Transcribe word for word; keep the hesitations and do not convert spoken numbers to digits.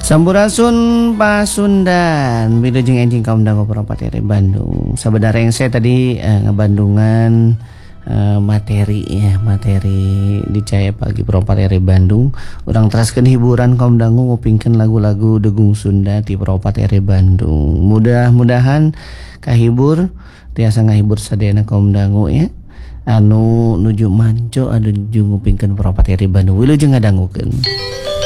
Sampurasun Pasundan Wilujeng enjing kaum dangu Propateri Bandung. Sebenarnya yang saya tadi eh, ngebandungan eh, materi ya materi di Caya Pagi Propateri Bandung. Urang teraskeun hiburan kaum dangu ngupingkeun lagu-lagu Degung Sunda di Propateri Bandung. Mudah-mudahan kahibur tiasa ngahibur sadayana kaum dangu ya. Anu nuju manco anu nuju ngupingkeun Propateri Bandung. Wilujeng ngadangukeun.